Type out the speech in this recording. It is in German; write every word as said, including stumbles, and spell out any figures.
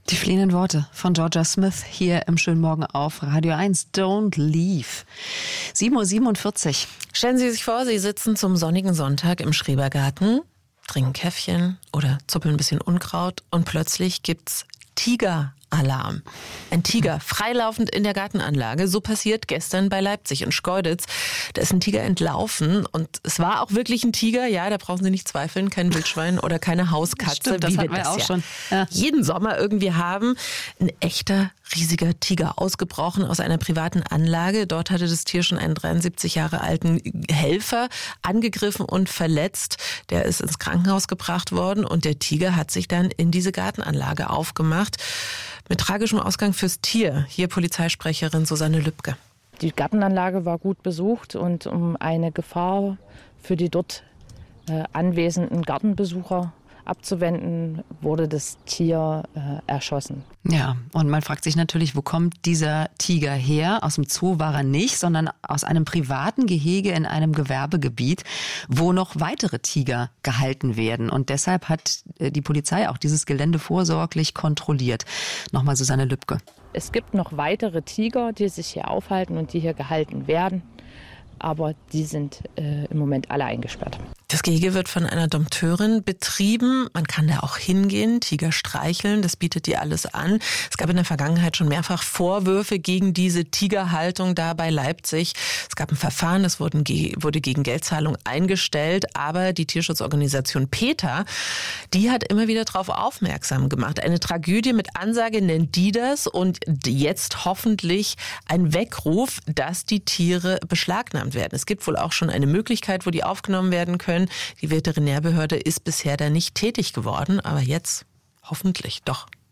Die fliehenden Worte von Georgia Smith hier im schönen Morgen auf Radio eins. Don't leave. sieben Uhr siebenundvierzig. Stellen Sie sich vor, Sie sitzen zum sonnigen Sonntag im Schrebergarten, trinken Käffchen oder zuppeln ein bisschen Unkraut und plötzlich gibt's Tigeralarm. Ein Tiger freilaufend in der Gartenanlage. So passiert gestern bei Leipzig in Schkeuditz. Da ist ein Tiger entlaufen und es war auch wirklich ein Tiger. Ja, da brauchen Sie nicht zweifeln, kein Wildschwein oder keine Hauskatze. Stimmt, das wie hatten wir wir das auch ja schon. Ja. jeden Sommer irgendwie haben. Ein echter, riesiger Tiger, ausgebrochen aus einer privaten Anlage. Dort hatte das Tier schon einen dreiundsiebzig Jahre alten Helfer angegriffen und verletzt. Der ist ins Krankenhaus gebracht worden und der Tiger hat sich dann in diese Gartenanlage aufgemacht. Mit tragischem Ausgang fürs Tier. Hier Polizeisprecherin Susanne Lübke. Die Gartenanlage war gut besucht und um eine Gefahr für die dort äh, anwesenden Gartenbesucher abzuwenden, wurde das Tier äh, erschossen. Ja, und man fragt sich natürlich, wo kommt dieser Tiger her? Aus dem Zoo war er nicht, sondern aus einem privaten Gehege in einem Gewerbegebiet, wo noch weitere Tiger gehalten werden. Und deshalb hat die Polizei auch dieses Gelände vorsorglich kontrolliert. Nochmal Susanne Lübke. Es gibt noch weitere Tiger, die sich hier aufhalten und die hier gehalten werden. Aber die sind äh, im Moment alle eingesperrt. Das Gehege wird von einer Dompteurin betrieben. Man kann da auch hingehen, Tiger streicheln, das bietet die alles an. Es gab in der Vergangenheit schon mehrfach Vorwürfe gegen diese Tigerhaltung da bei Leipzig. Es gab ein Verfahren, das wurde gegen Geldzahlung eingestellt. Aber die Tierschutzorganisation PETA, die hat immer wieder darauf aufmerksam gemacht. Eine Tragödie mit Ansage nennt die das. Und jetzt hoffentlich ein Weckruf, dass die Tiere beschlagnahmt werden. Es gibt wohl auch schon eine Möglichkeit, wo die aufgenommen werden können. Die Veterinärbehörde ist bisher da nicht tätig geworden, aber jetzt hoffentlich doch.